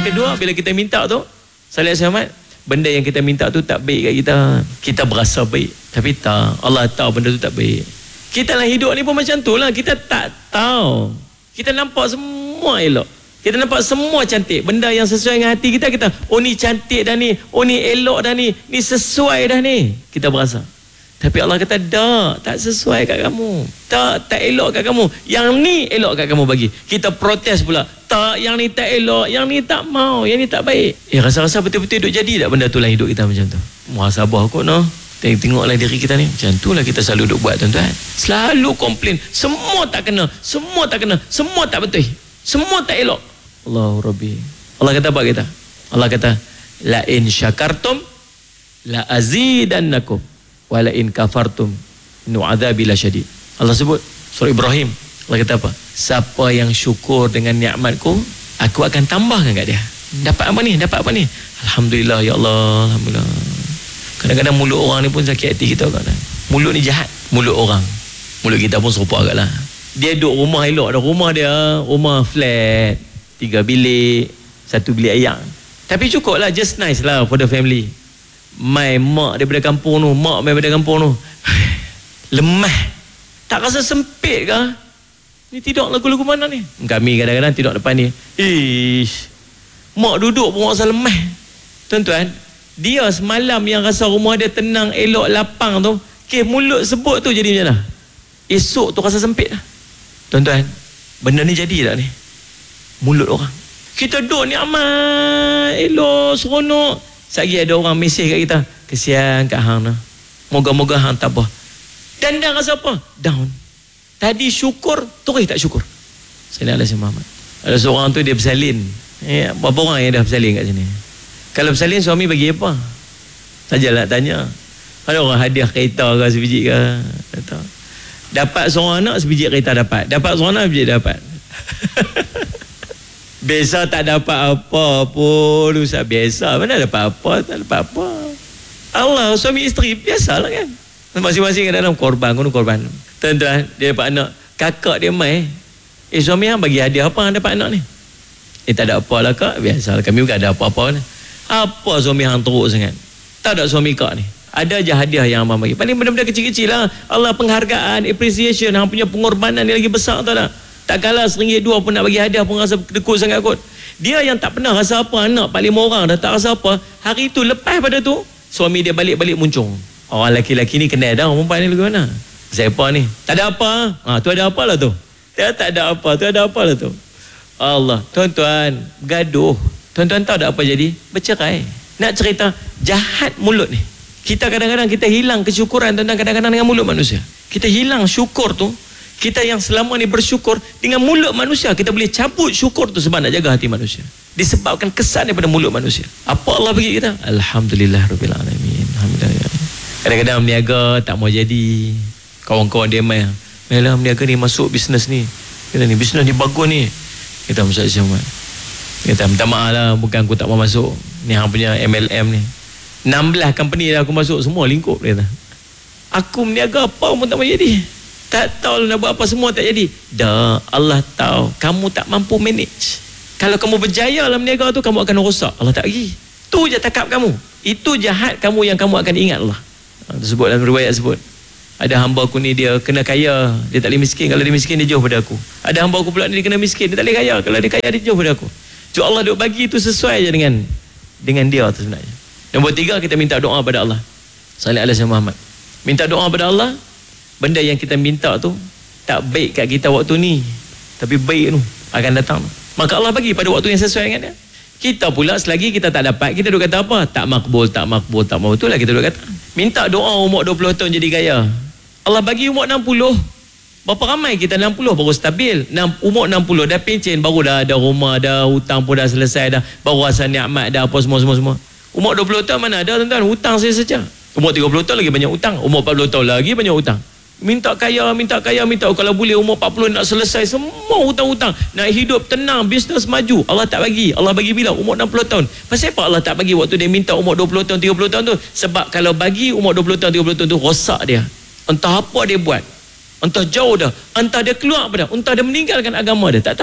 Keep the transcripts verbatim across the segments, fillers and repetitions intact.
Yang kedua, bila kita minta tu, Salih Ahmad, benda yang kita minta tu tak baik kat kita. Kita berasa baik, tapi tak. Allah tahu benda tu tak baik. Kita dalam hidup ni pun macam tu lah. Kita tak tahu. Kita nampak semua elok. Kita nampak semua cantik. Benda yang sesuai dengan hati kita, kita, oh ni cantik dah ni, oh ni elok dah ni, ni sesuai dah ni. Kita berasa. Tapi Allah kata, tak, tak sesuai kat kamu. Tak, tak elok kat kamu. Yang ni elok kat kamu bagi. Kita protes pula. Tak, yang ni tak elok, yang ni tak mau, yang ni tak baik. Eh, rasa-rasa betul-betul duduk jadi tak benda tu lah hidup kita macam tu? Muhasabah kot noh. Tengok-tengoklah diri kita ni. Macam tu lah kita selalu duduk buat, tuan-tuan. Selalu komplain. Semua tak kena, semua tak kena, semua tak betul. Semua tak elok. Allahu Rabbi. Allah kata apa kita? Allah kata, la in syakartum la azidannakum wa la in kafartum nu'adzabi lasyadid. Allah sebut surah Ibrahim. Allah kata apa? Siapa yang syukur dengan nikmatku, aku akan tambahkan kat dia. Dapat apa ni? Dapat apa ni? Alhamdulillah ya Allah, alhamdulillah. Kadang-kadang mulut orang ni pun sakit hati kita kan. Mulut ni jahat, mulut orang. Mulut kita pun serupa agaklah. Dia duduk rumah elok dah, rumah dia rumah flat, tiga bilik, satu bilik ayam. Tapi cukup lah, just nice lah for the family. Mai mak daripada kampung tu, mak daripada kampung tu, lemah. Tak rasa sempit ke? Ni tidur lagu-lagu mana ni? Kami kadang-kadang tidur depan ni. Ish, mak duduk pun rasa lemah. Tuan-tuan, dia semalam yang rasa rumah dia tenang, elok, lapang tu, okay, mulut sebut tu jadi macam mana? Esok tu rasa sempit lah. Tuan-tuan, benda ni jadi tak ni? Mulut orang. Kita duduk ni amat elok, seronok. Sekali ada orang mesej kat kita, kesian kat hang lah, moga-moga hang tak apa. Dan dah rasa apa? Down. Tadi syukur, terus tak syukur. Sallallahu alaihi wasallam. Ada seorang tu dia bersalin. Eh, berapa orang yang dah bersalin kat sini? Kalau bersalin suami bagi apa? Sajalah tanya. Ada orang hadiah kereta ke sebiji ke? Tak. Dapat seorang anak sebiji kereta dapat. Dapat seorang anak sebiji dapat. Biasa tak dapat apa pun. Ustaz biasa. Mana dapat apa? Tak dapat apa. Allah, suami isteri biasalah kan. Masing-masing dalam korban. Korban. Tuan-tuan, dia dapat anak. Kakak dia mai. Eh, suami yang bagi hadiah apa yang dapat anak ni? Eh, tak ada apa lah kak. Biasalah. Kami bukan ada apa-apa lah. Apa suami yang teruk sangat? Tak ada suami kak ni. Ada je hadiah yang abang bagi. Paling benda-benda kecil-kecil lah. Allah penghargaan, appreciation. Hang punya pengorbanan ni lagi besar tau tak? Tak kalah seringgit dua pun nak bagi hadiah pun rasa dekut sangat kot. Dia yang tak pernah rasa apa, anak paling orang dah tak rasa apa. Hari tu lepas pada tu, suami dia balik-balik muncung. Orang lelaki-lelaki ni kenal dah, orang perempuan ni lagu mana? Siapa ni? Tak ada apa. Ha, tu ada apa lah tu? Dia tak ada apa, tu ada apa lah tu? Allah, tuan-tuan, gaduh. Tuan-tuan tahu tak apa jadi? Bercerai. Nak cerita, jahat mulut ni. Kita kadang-kadang kita hilang kesyukuran, tuan-tuan, kadang-kadang dengan mulut manusia. Kita hilang syukur tu. Kita yang selama ni bersyukur dengan mulut manusia, kita boleh cabut syukur tu sebab nak jaga hati manusia. Disebabkan kesan daripada mulut manusia. Apa Allah bagi kita? Alhamdulillah Rabbil Alamin. Alhamdulillah. Kadang-kadang berniaga tak mau jadi. Kawan-kawan dia main. Malah berniaga ni masuk bisnes ni. Kita ni bisnes ni bagus ni. Kita masuk semua. Kita minta maaf lah, bukan aku tak mau masuk. Ni hang punya M L M ni. enam belas company dah aku masuk, semua lingkup dia kata. Aku berniaga apa pun tak mau jadi. Tak tahu nak buat apa, semua tak jadi. Dah, Allah tahu kamu tak mampu manage. Kalau kamu berjaya dalam niaga tu, kamu akan rosak. Allah tak bagi. Tu je takap kamu. Itu jahat kamu yang kamu akan ingat Allah. Sebut dalam riwayat sebut. Ada hamba aku ni dia kena kaya, dia tak boleh miskin. Kalau dia miskin dia jauh pada aku. Ada hamba aku pula ni dia kena miskin, dia tak boleh kaya. Kalau dia kaya dia jauh pada aku. So Allah duk bagi itu sesuai je dengan dengan dia tu sebenarnya. Nombor tiga, kita minta doa pada Allah. Sallallahu alaihi wasallam Muhammad. Minta doa pada Allah. Benda yang kita minta tu tak baik kat kita waktu ni, tapi baik tu akan datang. Maka Allah bagi pada waktu yang sesuai dengan dia. Kita pula selagi kita tak dapat, kita duk kata apa? Tak makbul, tak makbul, tak makbul. Itulah kita duk kata. Minta doa umur dua puluh tahun jadi kaya. Allah bagi umur enam puluh. Berapa ramai kita enam puluh baru stabil. Umur enam puluh dah pencen, baru dah ada rumah, dah hutang pun dah selesai dah, baru rasa nikmat dah apa semua-semua. Umur dua puluh tahun mana ada tuan-tuan, hutang saya saja. Umur tiga puluh tahun lagi banyak hutang, umur empat puluh tahun lagi banyak hutang. Minta kaya, minta kaya, minta. Kalau boleh umur empat puluh nak selesai semua hutang-hutang. Nak hidup tenang, bisnes maju. Allah tak bagi. Allah bagi bila? Umur enam puluh tahun. Pasal apa Allah tak bagi waktu dia minta umur dua puluh tahun, tiga puluh tahun tu? Sebab kalau bagi umur dua puluh tahun, tiga puluh tahun tu, rosak dia. Entah apa dia buat. Entah jauh dah. Entah dia keluar pada. Entah dia meninggalkan agama dia. Tak tahu.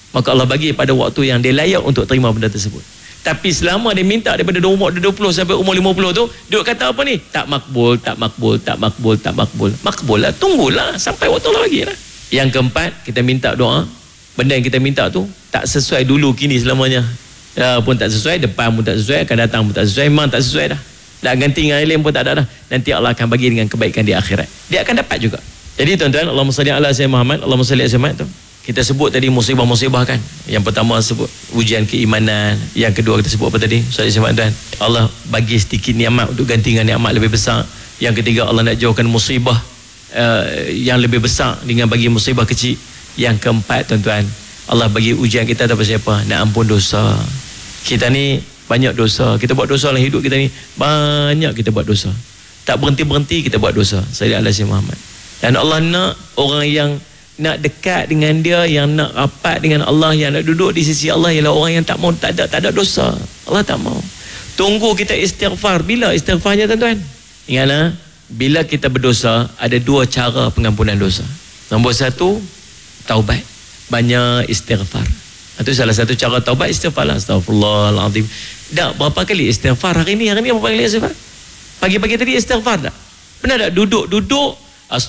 maka Allah bagi pada waktu yang dia layak untuk terima benda tersebut. Tapi selama dia minta daripada umur dua puluh sampai umur lima puluh tu, duk kata apa ni? Tak makbul, tak makbul, tak makbul, tak makbul. Makbul lah, tunggulah sampai waktu Allah bagi lah. Yang keempat, kita minta doa. Benda yang kita minta tu tak sesuai dulu kini selamanya. Ya, pun tak sesuai, depan pun tak sesuai, akan datang pun tak sesuai, memang tak sesuai dah. Dah ganti dengan lain pun tak ada dah. Nanti Allah akan bagi dengan kebaikan di akhirat. Dia akan dapat juga. Jadi tuan-tuan, Allahumma salli ala sayyidina Muhammad, Allahumma salli ala sayyidina tu. Kita sebut tadi musibah-musibah kan. Yang pertama sebut ujian keimanan, yang kedua kita sebut apa tadi? Salli sayyidina tuan. Allah bagi sedikit nikmat untuk ganti dengan nikmat lebih besar. Yang ketiga, Allah nak jauhkan musibah uh, yang lebih besar dengan bagi musibah kecil. Yang keempat tuan-tuan, Allah bagi ujian kita apa siapa? Nak ampun dosa. Kita ni banyak dosa. Kita buat dosa dalam hidup kita ni. Banyak kita buat dosa. Tak berhenti-berhenti kita buat dosa. Salli ala sayyidina Muhammad. Dan Allah nak orang yang nak dekat dengan dia, yang nak rapat dengan Allah, yang nak duduk di sisi Allah ialah orang yang tak mau, tak ada, tak ada dosa. Allah tak mau. Tunggu kita istighfar. Bila istighfarnya tuan-tuan? Ingatlah, bila kita berdosa, ada dua cara pengampunan dosa. Nombor satu, taubat. Banyak istighfar. Itu salah satu cara taubat, istighfar lah. Astaghfirullahaladzim. Dah berapa kali istighfar hari ni? Hari ni berapa kali istighfar? Pagi-pagi tadi istighfar tak? Pernah tak duduk-duduk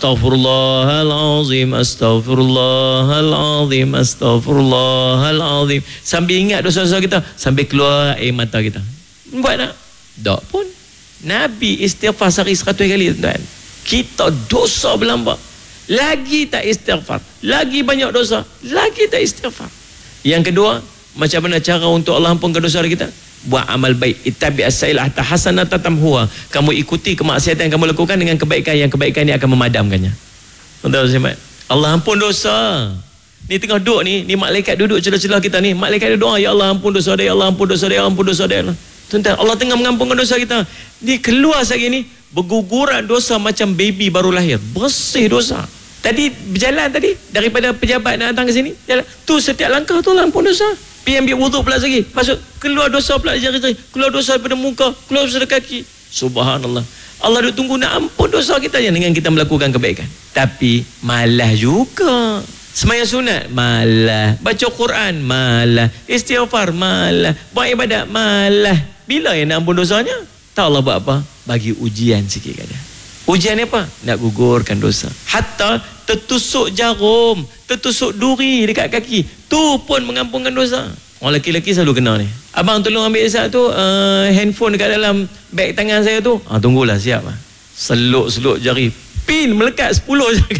Astaghfirullahalazim, astaghfirullahalazim, astaghfirullahalazim, sambil ingat dosa-dosa kita, sambil keluar air mata kita. Buat tak? Tak pun. Nabi istighfar sehari seratus kali tuan. Kita dosa berlambak, lagi tak istighfar, lagi banyak dosa, lagi tak istighfar. Yang kedua, macam mana cara untuk Allah ampunkan dosa kita? Buat amal baik. Ittabi as-sayyi'ah hasanatan tamhuha. Kamu ikuti kemaksiatan yang kamu lakukan dengan kebaikan, yang kebaikan ini akan memadamkannya. Tuan-tuan, Allah ampun dosa. Ni tengah duduk ni, ni malaikat duduk celah-celah kita ni. Malaikat dia doa, ya Allah ampun dosa dia, ya Allah ampun dosa dia, ya Allah ampun dosa dia. Tuan-tuan, Allah tengah mengampunkan dosa kita. Ni keluar sekali ni, berguguran dosa macam baby baru lahir. Bersih dosa. Tadi berjalan tadi, daripada pejabat nak datang ke sini, jalan. Tu setiap langkah tu Allah ampun dosa. Pergi ambil wuduk pula lagi. Masuk, keluar dosa pula jari-jari. Keluar dosa daripada muka, keluar dosa dari kaki. Subhanallah. Allah duk tunggu nak ampun dosa kita je dengan kita melakukan kebaikan. Tapi malah juga. Sembahyang sunat, malah. Baca Quran, malah. Istighfar, malah. Buat ibadat, malah. Bila yang nak ampun dosanya? Tahu Allah buat apa? Bagi ujian sikit kat dia. Ujian apa? Nak gugurkan dosa. Hatta tertusuk jarum, tertusuk duri dekat kaki, tu pun mengampunkan dosa. Orang lelaki-lelaki selalu kena ni. Abang tolong ambil satu uh, handphone dekat dalam beg tangan saya tu. Ah, tunggulah, siap lah. Seluk-seluk jari, pin melekat sepuluh je.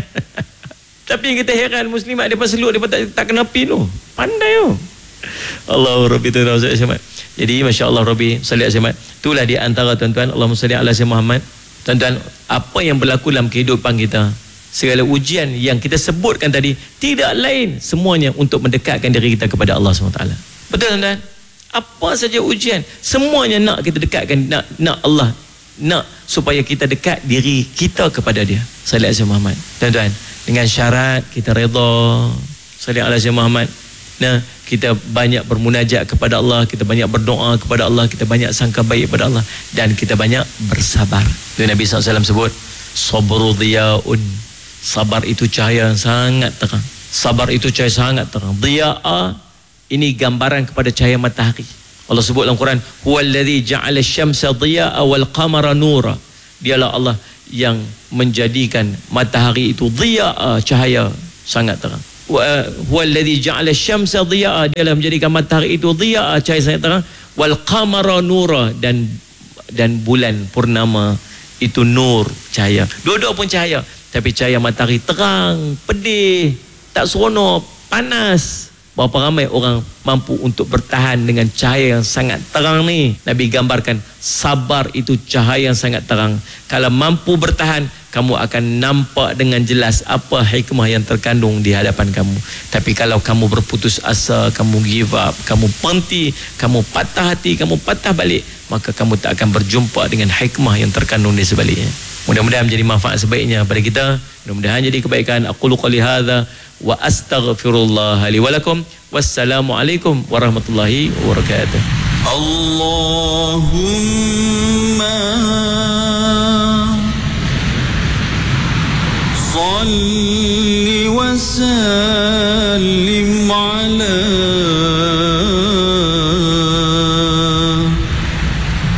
Tapi yang kita heran muslimat, dia pas seluk dia tak, tak kena pin tu. Pandai tu. Allahu Rabbi tuan-tuan. Jadi Masya Allah Rabbi salli alaihi. Itulah di antara tuan-tuan, Allahumma salli ala sayyidina Muhammad. Tuan-tuan, apa yang berlaku dalam kehidupan kita, segala ujian yang kita sebutkan tadi, tidak lain semuanya untuk mendekatkan diri kita kepada Allah subhanahu wa taala. Betul tuan-tuan? Apa saja ujian, semuanya nak kita dekatkan, nak, nak Allah, nak supaya kita dekat diri kita kepada dia. Sallallahu alaihi Muhammad. Tuan-tuan, dengan syarat kita redha. Sallallahu alaihi Muhammad. Nah, kita banyak bermunajat kepada Allah, kita banyak berdoa kepada Allah, kita banyak sangka baik kepada Allah, dan kita banyak bersabar. Tu Nabi sallallahu alaihi wasallam sebut, sabru dhiyaun. Sabar itu cahaya yang sangat terang. Sabar itu cahaya sangat terang. Dhiya'a, ini gambaran kepada cahaya matahari. Allah sebut dalam Quran, huwallazi ja'ala asy-syamsa dhiya'a wal qamara nura. Dialah Allah yang menjadikan matahari itu dhiya'a, cahaya sangat terang. Huwallazi ja'ala asy-syamsa dhiya'a, dialah menjadikan matahari itu dhiya'a, cahaya sangat terang, wal qamara nura, dan dan bulan purnama itu nur, cahaya. Dua-dua pun cahaya, tapi cahaya matahari terang, pedih, tak seronok, panas. Berapa ramai orang mampu untuk bertahan dengan cahaya yang sangat terang ni? Nabi gambarkan sabar itu cahaya yang sangat terang. Kalau mampu bertahan, kamu akan nampak dengan jelas apa hikmah yang terkandung di hadapan kamu. Tapi kalau kamu berputus asa, kamu give up, kamu berhenti, kamu patah hati, kamu patah balik, maka kamu tak akan berjumpa dengan hikmah yang terkandung di sebaliknya. Mudah-mudahan menjadi manfaat sebaiknya pada kita. Mudah-mudahan jadi kebaikan. Aqulu qali hadza wa astaghfirullah li wa lakum. Wassalamualaikum warahmatullahi wabarakatuh. Allahumma salli wa sallim ala